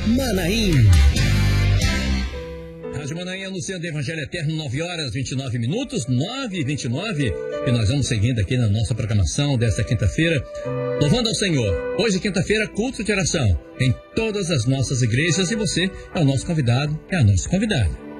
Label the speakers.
Speaker 1: Manaim.
Speaker 2: Rádio Manaim anunciando o Evangelho Eterno, 9h29, 9h29, e nós vamos seguindo aqui na nossa programação desta quinta-feira, louvando ao Senhor. Hoje, quinta-feira, culto de oração em todas as nossas igrejas, e você é o nosso convidado, é a nossa convidada.